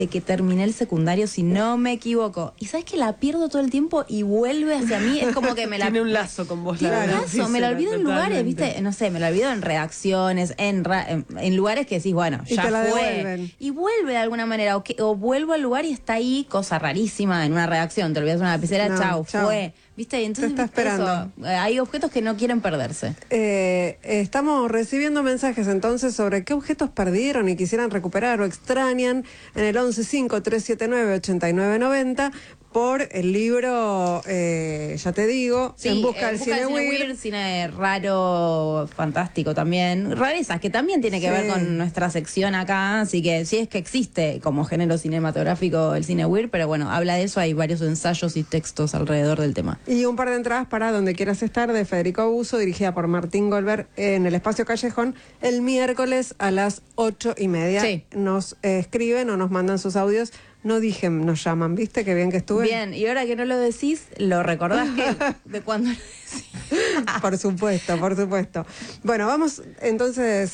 de que terminé el secundario, si no me equivoco. Y sabes que la pierdo todo el tiempo y vuelve hacia mí. Es como que me la... Tiene un lazo con vos. Tiene un lazo, me la olvido en lugares, totalmente. ¿viste? No sé, me la olvido en redacciones, en lugares que decís, bueno, Y ya te la fue. devuelven. Y vuelve de alguna manera. O vuelvo al lugar y está ahí, cosa rarísima, en una redacción. Te olvidas una lapicera, No, chau, chau. fue. ¿Viste? Y entonces, Te está ¿viste esperando. eso? Hay objetos que no quieren perderse. Estamos recibiendo mensajes entonces sobre qué objetos perdieron y quisieran recuperar o extrañan en el 115-379-8990 por el libro, ya te digo, Sí, En busca del cine weird. cine raro, fantástico también. Rarezas, que también tiene que Sí. ver con nuestra sección acá, así que sí es que existe como género cinematográfico el cine weird, pero bueno, habla de eso, hay varios ensayos y textos alrededor del tema. Y un par de entradas para Donde quieras estar de Federico Abuso, dirigida por Martín Goldberg en el Espacio Callejón, el miércoles a las 8:30. Sí. Nos escriben o nos mandan sus audios. No dije, nos llaman, ¿viste? Qué bien que estuve. Bien, y ahora que no lo decís, ¿lo recordás que de cuando lo decís? Por supuesto, por supuesto. Bueno, vamos entonces,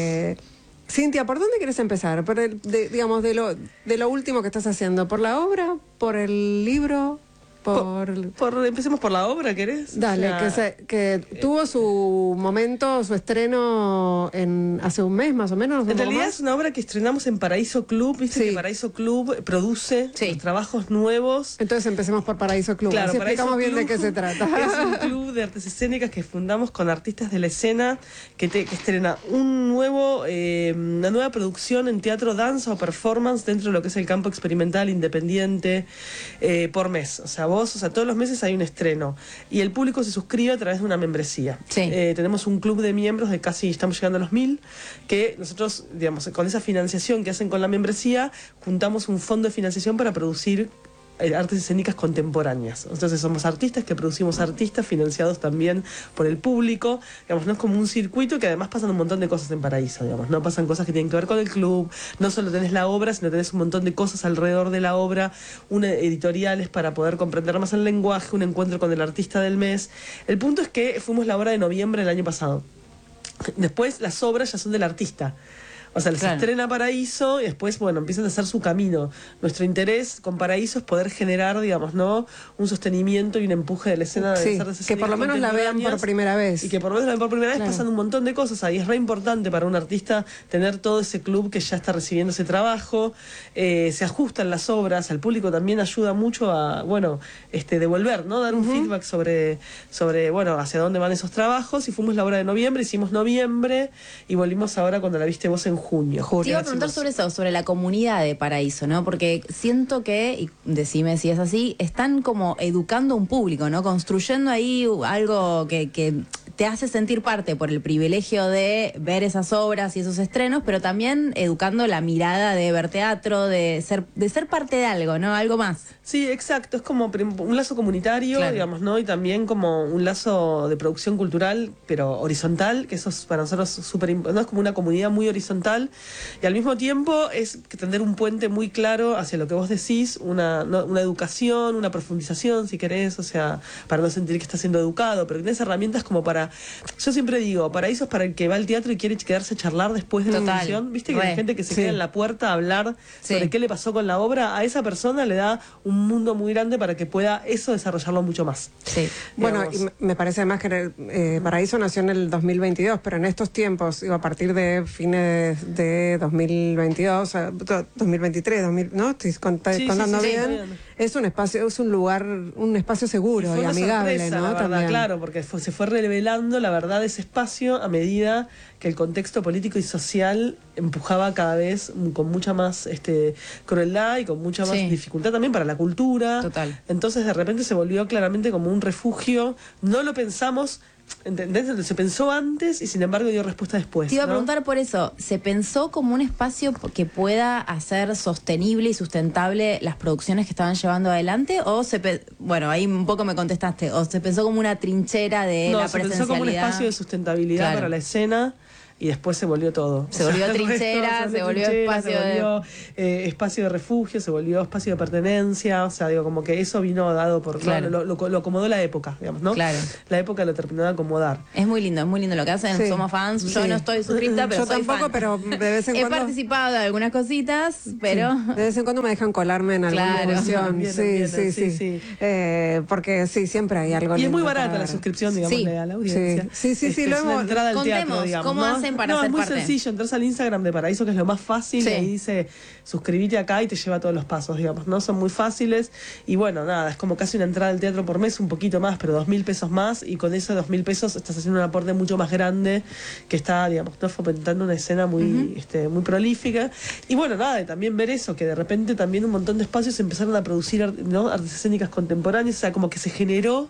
Cintia, ¿por dónde quieres empezar? Digamos, de lo último que estás haciendo. ¿Por la obra? ¿Por el libro? Empecemos por la obra, ¿querés? Dale, O sea, que tuvo su momento, su estreno hace un mes más o menos. en realidad es una obra que estrenamos en Paraíso Club, viste Sí. que Paraíso Club produce Sí. los trabajos nuevos. Entonces empecemos por Paraíso Club. Claro, Así Paraíso explicamos bien de Club qué se trata. Es un club de artes escénicas que fundamos con artistas de la escena que estrena una nueva producción en teatro, danza o performance dentro de lo que es el campo experimental independiente por mes. O sea, todos los meses hay un estreno y el público se suscribe a través de una membresía. Sí. Tenemos un club de miembros de casi, estamos llegando a los 1000, que nosotros, digamos, con esa financiación que hacen con la membresía, juntamos un fondo de financiación para producir artes escénicas contemporáneas. Entonces somos artistas que producimos artistas financiados también por el público. Digamos, no es como un circuito que además pasan un montón de cosas en Paraíso, digamos, no pasan cosas que tienen que ver con el club, no solo tenés la obra, sino tenés un montón de cosas alrededor de la obra, editoriales para poder comprender más el lenguaje, un encuentro con el artista del mes. El punto es que fuimos la obra de noviembre del año pasado. Después las obras ya son del artista. O sea, les Claro. estrena Paraíso y después, bueno, empiezan a hacer su camino. Nuestro interés con Paraíso es poder generar, digamos, ¿no? Un sostenimiento y un empuje de la escena Sí, de artes que por lo menos la vean por contemporáneas. primera vez. Y que por lo menos la vean por primera Claro. vez, pasan un montón de cosas ahí. Es re importante para un artista tener todo ese club que ya está recibiendo ese trabajo. Se ajustan las obras, al público también ayuda mucho a, bueno, devolver, ¿no? Dar un feedback sobre, bueno, hacia dónde van esos trabajos. Y fuimos la obra de noviembre, hicimos noviembre y volvimos ahora cuando la viste vos en junio. Te iba a preguntar sobre eso, sobre la comunidad de Paraíso, ¿no? Porque siento que, y decime si es así, están como educando un público, ¿no? Construyendo ahí algo que te hace sentir parte por el privilegio de ver esas obras y esos estrenos, pero también educando la mirada de ver teatro, de ser parte de algo, ¿no? Algo más. Sí, exacto, es como un lazo comunitario, Claro. digamos, ¿no? Y también como un lazo de producción cultural, pero horizontal, que eso es para nosotros súper importante, ¿no? Es como una comunidad muy horizontal y al mismo tiempo es tender un puente muy claro hacia lo que vos decís, una educación, una profundización, si querés, o sea, para no sentir que estás siendo educado, pero que tenés herramientas como para, yo siempre digo, Paraíso es para el que va al teatro y quiere quedarse a charlar después de la Total. función, viste que Re. hay gente que se Sí. queda en la puerta a hablar sobre Sí. qué le pasó con la obra, a esa persona le da un mundo muy grande para que pueda eso desarrollarlo mucho más. Sí. Bueno, Digamos. y me parece además que Paraíso nació en el 2022, pero en estos tiempos, digo, a partir de fines de 2022, 2023, ¿no? Estoy Sí, contando sí, sí, bien. está bien. Es un espacio, es un lugar, un espacio seguro Fue y una amigable, sorpresa, ¿no? la verdad, También. claro, porque se fue revelando la verdad de ese espacio a medida que el contexto político y social empujaba cada vez con mucha más crueldad y con mucha más Sí. dificultad también para la cultura. Total. Entonces de repente se volvió claramente como un refugio. No lo pensamos, ¿entendés? Se pensó antes y sin embargo dio respuesta después. Te iba a ¿no? preguntar por eso, ¿se pensó como un espacio que pueda hacer sostenible y sustentable las producciones que estaban llevando adelante? O bueno, ahí un poco me contestaste, o se pensó como una trinchera de No, la se presencialidad. pensó como un espacio de sustentabilidad Claro. para la escena y después se volvió todo. Se volvió trinchera, se volvió espacio espacio de refugio, se volvió espacio de pertenencia, o sea, digo, como que eso vino dado por... Claro. Lo acomodó la época, digamos, ¿no? Claro. La época lo terminó de acomodar. Es muy lindo lo que hacen. Sí. Somos fans. Yo Sí. no estoy suscrita, pero Yo soy tampoco, fan. pero de vez en He cuando... participado de algunas cositas, pero... De vez en cuando me dejan colarme en alguna Claro. edición. Vienen, Sí. sí. Porque sí, siempre hay algo Y es lindo muy barata para la ver. suscripción, digamos, Sí. a la audiencia. Sí, Es lo una hemos... entrada al teatro, Contemos, digamos, ¿cómo ¿no? hacen para no, ser es muy parte? sencillo, entras al Instagram de Paraíso, que es lo más fácil, Sí. y ahí dice suscribite acá y te lleva todos los pasos, digamos, ¿no? Son muy fáciles, y bueno, nada, es como casi una entrada al teatro por mes, un poquito más, pero 2.000 pesos más, y con esos 2.000 pesos estás haciendo un aporte mucho más grande, que está, digamos, ¿no? fomentando una escena muy, muy prolífica, y bueno, nada, y también ver eso, que de repente también un montón de espacios empezaron a producir, ¿no? artes escénicas contemporáneas, o sea, como que se generó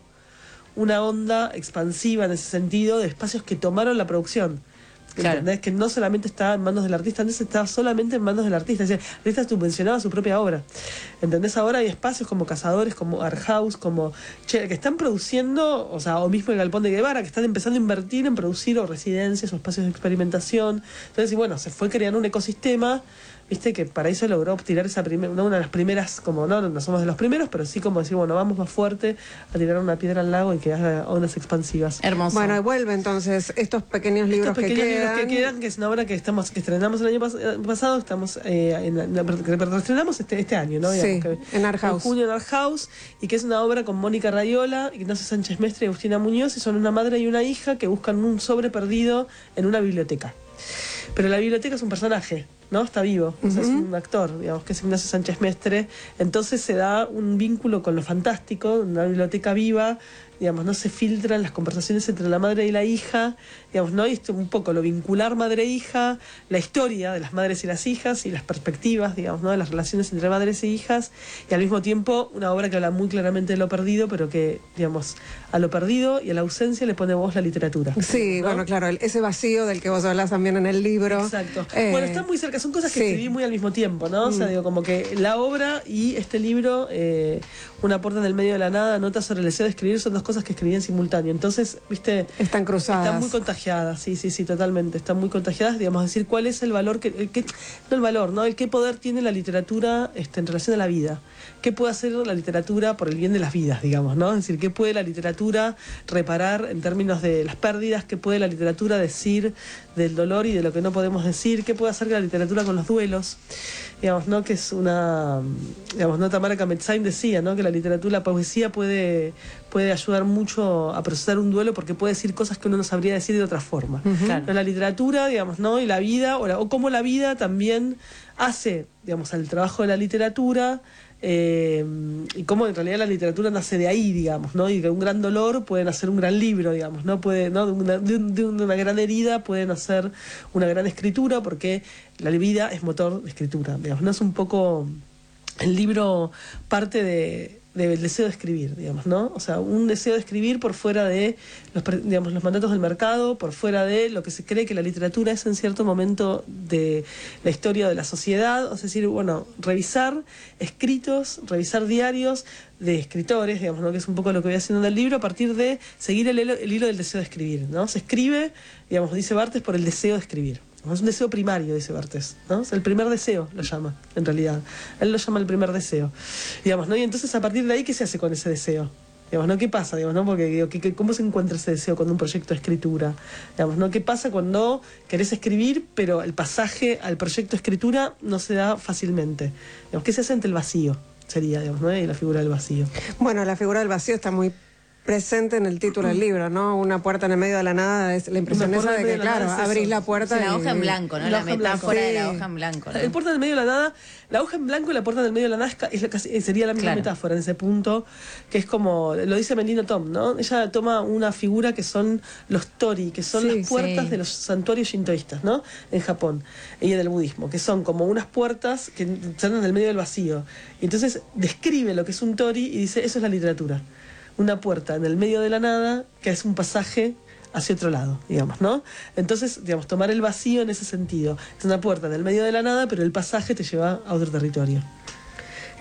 una onda expansiva en ese sentido de espacios que tomaron la producción. Claro. ¿Entendés? Que no solamente estaba en manos del artista, antes estaba solamente en manos del artista. Es decir, el artista subvencionaba su propia obra. ¿Entendés? Ahora hay espacios como Cazadores, como Art House, como que están produciendo, o sea, o mismo el Galpón de Guevara, que están empezando a invertir en producir o residencias o espacios de experimentación. Entonces, y bueno, se fue creando un ecosistema. Viste que Paraíso logró tirar esa una de las primeras, como no somos de los primeros, pero sí como decir, bueno, vamos más fuerte a tirar una piedra al lago y que haga ondas expansivas. Hermoso. Bueno, y vuelve entonces estos pequeños libros Estos pequeños que libros quedan. que quedan, que es una obra que estrenamos el año pasado, estamos que estrenamos este año, ¿no? Sí, Digamos que en Art House. En junio en Art House, y que es una obra con Mónica Raiola, Ignacio Sánchez Mestre y Agustina Muñoz, y son una madre y una hija que buscan un sobre perdido en una biblioteca. Pero la biblioteca es un personaje, ¿no? Está vivo, o sea, es un actor, digamos, que es Ignacio Sánchez Mestre. Entonces se da un vínculo con lo fantástico, una biblioteca viva, digamos, no se filtran las conversaciones entre la madre y la hija, digamos, ¿no? Y esto un poco lo vincular madre-hija, la historia de las madres y las hijas y las perspectivas, digamos, ¿no? De las relaciones entre madres e hijas, y al mismo tiempo una obra que habla muy claramente de lo perdido, pero que, digamos, a lo perdido y a la ausencia le pone voz la literatura. Sí, ¿no? bueno, claro, ese vacío del que vos hablas también en el libro. Exacto. Bueno, están muy cerca, son cosas que sí. escribí muy al mismo tiempo, ¿no? O sea, digo, como que la obra y este libro, Una puerta en el medio de la nada, notas sobre el deseo de escribir, son dos cosas que escribí en simultáneo. Entonces, viste, Están cruzadas. están muy contagiadas, sí, totalmente. Están muy contagiadas, digamos, decir cuál es el valor, no el valor, ¿no? El qué poder tiene la literatura en relación a la vida. ¿Qué puede hacer la literatura por el bien de las vidas, digamos, ¿no? Es decir, ¿qué puede la literatura reparar en términos de las pérdidas? ¿Qué puede la literatura decir del dolor y de lo que no podemos decir? ¿Qué puede hacer la literatura con los duelos? Digamos, ¿no? Que es digamos, ¿no? Tamara Kametzheim decía, ¿no? Que la literatura, la poesía puede ayudar mucho a procesar un duelo porque puede decir cosas que uno no sabría decir de otra forma. Claro. Pero la literatura, digamos, ¿no? Y la vida, o cómo la vida también hace, digamos, al trabajo de la literatura, y cómo en realidad la literatura nace de ahí, digamos, ¿no? Y que un gran dolor puede nacer un gran libro, digamos, ¿no? Puede, ¿no? De una gran herida puede nacer una gran escritura, porque la vida es motor de escritura, digamos, ¿no? Es un poco el libro parte del deseo de escribir, digamos, ¿no? O sea, un deseo de escribir por fuera de los mandatos del mercado, por fuera de lo que se cree que la literatura es en cierto momento de la historia de la sociedad, es decir, bueno, revisar escritos, revisar diarios de escritores, digamos, ¿no? Que es un poco lo que voy haciendo en el libro, a partir de seguir el hilo del deseo de escribir, ¿no? Se escribe, digamos, dice Barthes, por el deseo de escribir. Es un deseo primario, dice Barthes, ¿no? Es el primer deseo, lo llama, en realidad. Él lo llama el primer deseo. Digamos, ¿no? Y entonces, a partir de ahí, ¿qué se hace con ese deseo? Digamos, ¿no? ¿Qué pasa? Digamos, ¿no? Porque digo, ¿cómo se encuentra ese deseo con un proyecto de escritura? Digamos, ¿no? ¿Qué pasa cuando querés escribir, pero el pasaje al proyecto de escritura no se da fácilmente? Digamos, ¿qué se hace ante el vacío? Sería, digamos, ¿no? Y la figura del vacío. Bueno, la figura del vacío está muy presente en el título del libro, ¿no? Una puerta en el medio de la nada, es la impresión esa de que, claro, abrís la puerta Es una y... hoja en blanco, ¿no? La La hoja en metáfora blanco. de la Sí. hoja en blanco, ¿no? El puerta en el medio de la nada, la hoja en blanco y la puerta en el medio de la nada sería la misma Claro. metáfora en ese punto, que es como, lo dice Melino Tom, ¿no? Ella toma una figura que son los tori, que son Sí, las puertas sí. de los santuarios shintoístas, ¿no? En Japón, y en el budismo, que son como unas puertas que están en el medio del vacío. Y entonces describe lo que es un tori y dice, eso es la literatura. Una puerta en el medio de la nada, que es un pasaje hacia otro lado, digamos, ¿no? Entonces, digamos, tomar el vacío en ese sentido. Es una puerta en el medio de la nada, pero el pasaje te lleva a otro territorio.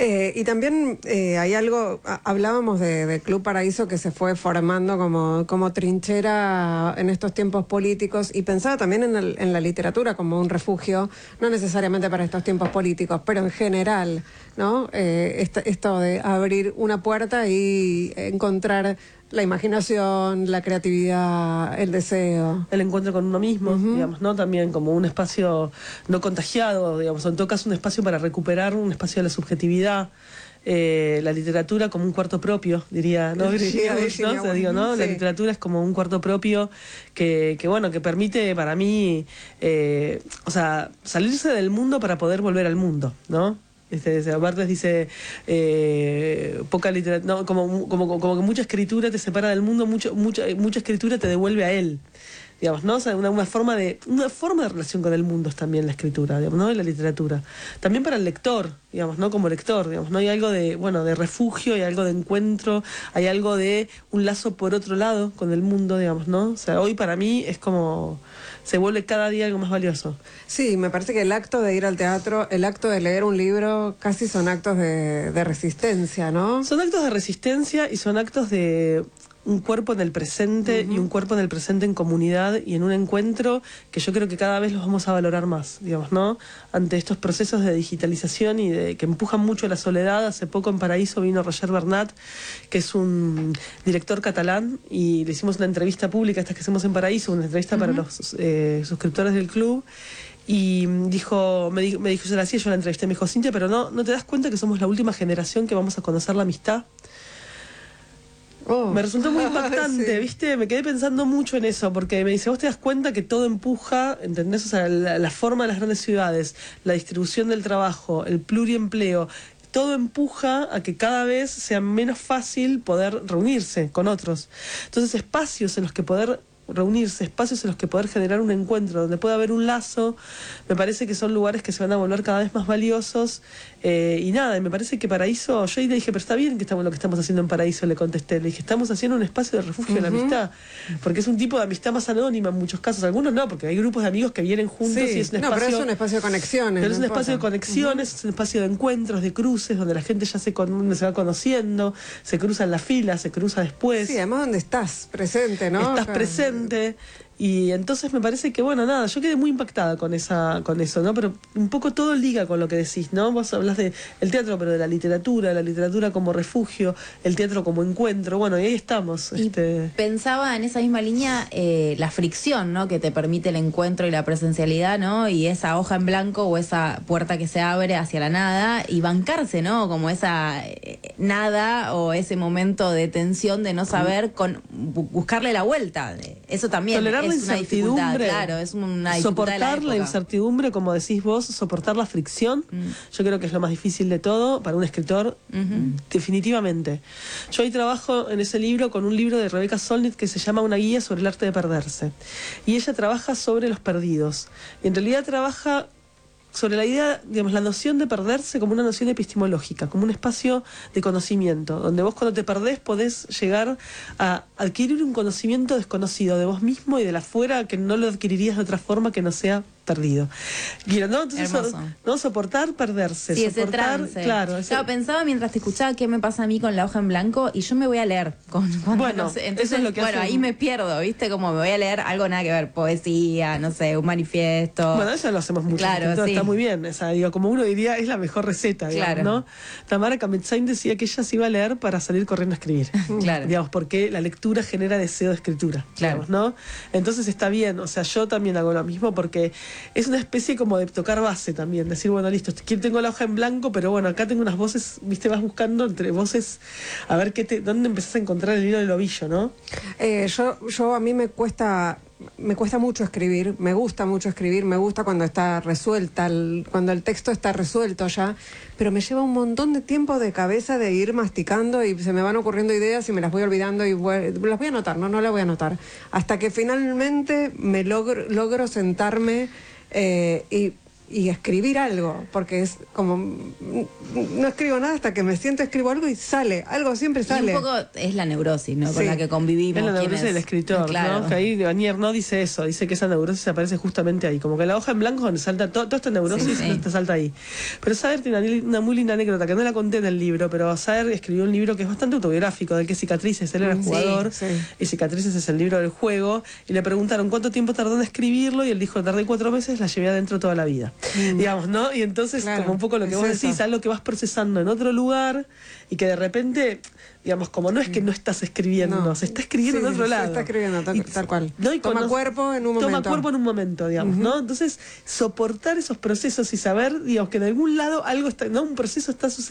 Y también hay algo, hablábamos de Club Paraíso que se fue formando como trinchera en estos tiempos políticos, y pensaba también en la literatura como un refugio, no necesariamente para estos tiempos políticos, pero en general, ¿no? Esto de abrir una puerta y encontrar la imaginación, la creatividad, el deseo. El encuentro con uno mismo, digamos, ¿no? También como un espacio no contagiado, digamos, en todo caso un espacio para recuperar un espacio de la subjetividad. La literatura como un cuarto propio, diría, ¿no? ¿No? O sea, digo, ¿no? Sí. La literatura es como un cuarto propio que bueno, que permite para mí, o sea, salirse del mundo para poder volver al mundo, ¿no? Barthes dice poca literatura, no, como que mucha escritura te separa del mundo, mucha escritura te devuelve a él, digamos, ¿no? O sea, una forma de relación con el mundo es también la escritura, digamos, ¿no? Y la literatura. También para el lector, digamos, ¿no? Como lector, digamos, ¿no? Hay algo de, bueno, de refugio, hay algo de encuentro, hay algo de un lazo por otro lado con el mundo, digamos, ¿no? O sea, hoy para mí es como se vuelve cada día algo más valioso. Sí, me parece que el acto de ir al teatro, el acto de leer un libro, casi son actos de resistencia, ¿no? Son actos de resistencia y son actos de un cuerpo en el presente y un cuerpo en el presente en comunidad y en un encuentro que yo creo que cada vez los vamos a valorar más, digamos, ¿no? Ante estos procesos de digitalización y de que empujan mucho la soledad. Hace poco en Paraíso vino Roger Bernat, que es un director catalán, y le hicimos una entrevista pública, estas que hacemos en Paraíso, una entrevista para los suscriptores del club. Y me dijo, yo la hacía, yo la entrevisté, me dijo, Cintia, pero ¿no te das cuenta que somos la última generación que vamos a conocer la amistad? Me resultó muy impactante, Sí. ¿viste? Me quedé pensando mucho en eso, porque me dice, vos te das cuenta que todo empuja, ¿entendés? O sea, la forma de las grandes ciudades, la distribución del trabajo, el pluriempleo, todo empuja a que cada vez sea menos fácil poder reunirse con otros. Entonces, espacios en los que poder reunirse, espacios en los que poder generar un encuentro, donde pueda haber un lazo, me parece que son lugares que se van a volver cada vez más valiosos. Y nada, y me parece que Paraíso, yo ahí le dije, pero está bien que estamos lo que estamos haciendo en Paraíso, le contesté, le dije, estamos haciendo un espacio de refugio de la amistad, porque es un tipo de amistad más anónima en muchos casos, algunos no, porque hay grupos de amigos que vienen juntos Sí. y es un No, espacio... pero es un espacio de conexiones. Pero es no un espacio de importa. conexiones, es un espacio de encuentros, de cruces, donde la gente ya se va conociendo, se cruza en la fila, se cruza después. Sí, además donde estás presente, ¿no? Estás presente. Y entonces me parece que, bueno, nada, yo quedé muy impactada con eso, ¿no? Pero un poco todo liga con lo que decís, ¿no? Vos hablás de el teatro, pero de la literatura como refugio, el teatro como encuentro, bueno, y ahí estamos. Y pensaba en esa misma línea la fricción, ¿no? Que te permite el encuentro y la presencialidad, ¿no? Y esa hoja en blanco o esa puerta que se abre hacia la nada y bancarse, ¿no? Como esa nada o ese momento de tensión de no saber buscarle la vuelta. Eso también Tolerar es la una dificultad, incertidumbre, claro, es una dificultad de soportar la época. incertidumbre, como decís vos, soportar la fricción, yo creo que es lo más difícil de todo para un escritor, definitivamente. Yo hoy trabajo en ese libro con un libro de Rebecca Solnit que se llama Una guía sobre el arte de perderse, y ella trabaja sobre los perdidos, y en realidad trabaja sobre la idea, digamos, la noción de perderse como una noción epistemológica, como un espacio de conocimiento, donde vos cuando te perdés podés llegar a adquirir un conocimiento desconocido de vos mismo y de la afuera que no lo adquirirías de otra forma que no sea perdido. Quiero, ¿no? Entonces, ¿no? Soportar perderse. Sí, soportar, ese trance. Claro, pensaba mientras te escuchaba qué me pasa a mí con la hoja en blanco y yo me voy a leer. Bueno, no sé. Entonces, eso es lo que ahí me pierdo, ¿viste? Como me voy a leer algo nada que ver, poesía, no sé, un manifiesto. Bueno, eso lo hacemos mucho. Claro, sí. Está muy bien. O sea, digo, como uno diría, es la mejor receta, digamos, Claro. ¿no? Tamara Kametzain decía que ella se iba a leer para salir corriendo a escribir. Claro. Digamos, porque la lectura genera deseo de escritura. Claro. Digamos, ¿no? Entonces está bien. O sea, yo también hago lo mismo porque es una especie como de tocar base también. Decir, bueno, listo, tengo la hoja en blanco, pero bueno, acá tengo unas voces, viste, vas buscando entre voces a ver dónde empezás a encontrar el hilo del ovillo, ¿no? Yo a mí me cuesta mucho escribir, me gusta mucho escribir, me gusta cuando está resuelta, cuando el texto está resuelto ya, pero me lleva un montón de tiempo de cabeza de ir masticando y se me van ocurriendo ideas y me las voy olvidando y las voy a anotar, no las voy a anotar, hasta que finalmente me logro sentarme y y escribir algo, porque es como, no escribo nada hasta que me siento, escribo algo y sale, algo siempre sale. Y un poco es la neurosis, ¿no? Con Sí. la que convivimos. Es la neurosis quienes- del escritor, Claro. ¿no? Que ahí Vanier no dice eso, dice que esa neurosis aparece justamente ahí, como que la hoja en blanco donde salta toda esta neurosis Sí, sí. te salta ahí. Pero Saer tiene una muy linda anécdota que no la conté en el libro, pero Saer escribió un libro que es bastante autobiográfico, del que Cicatrices, él era Sí, jugador, sí. y Cicatrices es el libro del juego, y le preguntaron cuánto tiempo tardó en escribirlo, y él dijo, tardé 4 meses, la llevé adentro toda la vida. Digamos, ¿no? Y entonces, Claro, como un poco lo que es vos eso. decís, algo que vas procesando en otro lugar, y que de repente, digamos, como no es que no estás escribiendo, No. se está escribiendo Sí, en otro se lado. está escribiendo tal cual. ¿no? Y Toma cuerpo en un Toma momento. cuerpo en un momento, digamos, ¿no? Entonces, soportar esos procesos y saber, digamos, que en algún lado algo está, ¿no? Un proceso está sucediendo.